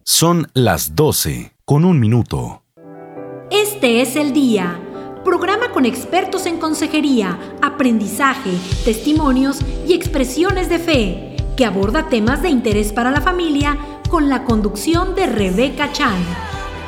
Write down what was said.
Son las 12:01. Este es El Día, programa con expertos en consejería, aprendizaje, testimonios y expresiones de fe, que aborda temas de interés para la familia con la conducción de Rebeca Chan.